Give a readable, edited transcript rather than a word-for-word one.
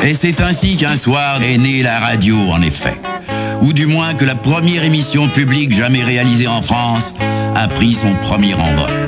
Et c'est ainsi qu'un soir est née la radio, en effet. Ou du moins que la première émission publique jamais réalisée en France a pris son premier envol.